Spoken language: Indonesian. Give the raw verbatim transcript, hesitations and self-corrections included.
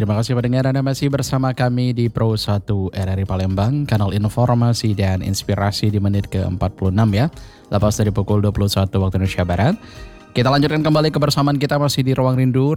terima kasih pendengar Anda masih bersama kami di Pro satu R R I Palembang, kanal informasi dan inspirasi di menit ke empat puluh enam ya. Lepas dari pukul dua puluh satu waktu Indonesia Barat. Kita lanjutkan kembali kebersamaan kita masih di Ruang Rindu,